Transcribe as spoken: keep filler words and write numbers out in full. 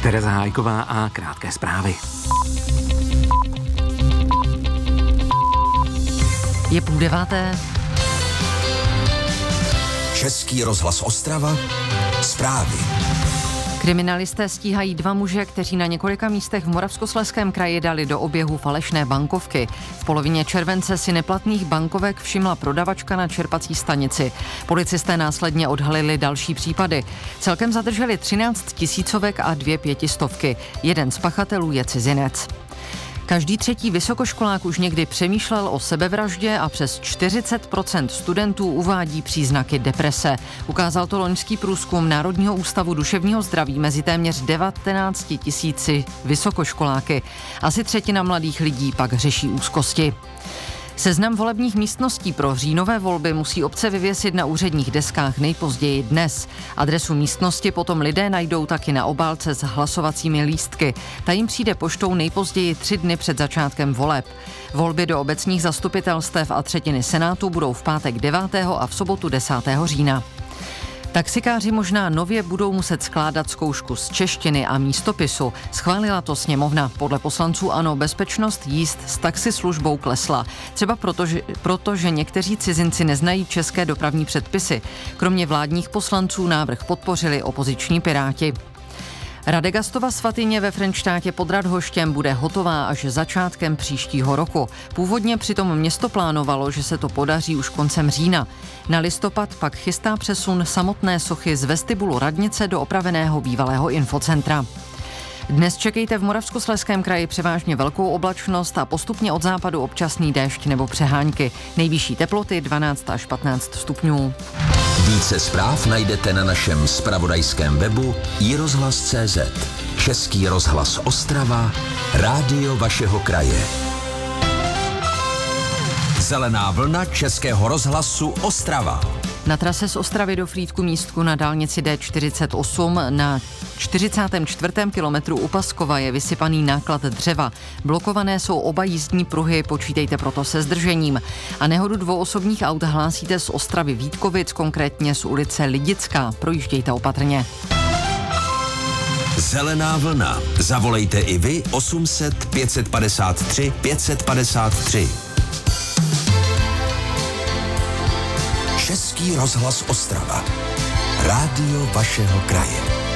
Tereza Hájková a krátké zprávy. Je půl deváté. Český rozhlas Ostrava, zprávy. Kriminalisté stíhají dva muže, kteří na několika místech v Moravskoslezském kraji dali do oběhu falešné bankovky. V polovině července si neplatných bankovek všimla prodavačka na čerpací stanici. Policisté následně odhalili další případy. Celkem zadrželi třináct tisícovek a dvě pětistovky. Jeden z pachatelů je cizinec. Každý třetí vysokoškolák už někdy přemýšlel o sebevraždě a přes čtyřicet procent studentů uvádí příznaky deprese. Ukázal to loňský průzkum Národního ústavu duševního zdraví mezi téměř devatenácti tisíci vysokoškoláky. Asi třetina mladých lidí pak řeší úzkosti. Seznam volebních místností pro říjnové volby musí obce vyvěsit na úředních deskách nejpozději dnes. Adresu místnosti potom lidé najdou taky na obálce s hlasovacími lístky. Ta jim přijde poštou nejpozději tři dny před začátkem voleb. Volby do obecních zastupitelstev a třetiny senátu budou v pátek devátého a v sobotu desátého října. Taxikáři možná nově budou muset skládat zkoušku z češtiny a místopisu. Schválila to sněmovna. Podle poslanců ANO bezpečnost jízd s taxislužbou klesla. Třeba proto, že, proto, že někteří cizinci neznají české dopravní předpisy. Kromě vládních poslanců návrh podpořili opoziční Piráti. Radegastova svatyně ve Frenštátě pod Radhoštěm bude hotová až začátkem příštího roku. Původně přitom město plánovalo, že se to podaří už koncem října. Na listopad pak chystá přesun samotné sochy z vestibulu radnice do opraveného bývalého infocentra. Dnes čekejte v Moravskoslezském kraji převážně velkou oblačnost a postupně od západu občasný déšť nebo přehánky. Nejvyšší teploty dvanáct až patnáct stupňů. Více zpráv najdete na našem zpravodajském webu i rozhlas tečka cé zet. Český rozhlas Ostrava, rádio vašeho kraje. Zelená vlna Českého rozhlasu Ostrava. Na trase z Ostravy do Frýdku Místku na dálnici D čtyřicet osm na čtyřicátém čtvrtém kilometru u Paskova je vysypaný náklad dřeva. Blokované jsou oba jízdní pruhy, počítejte proto se zdržením. A nehodu dvou osobních aut hlásíte z Ostravy Vítkovic, konkrétně z ulice Lidická. Projíždějte opatrně. Zelená vlna. Zavolejte i vy osm set pět padesát tři pět padesát tři. Český rozhlas Ostrava. Rádio vašeho kraje.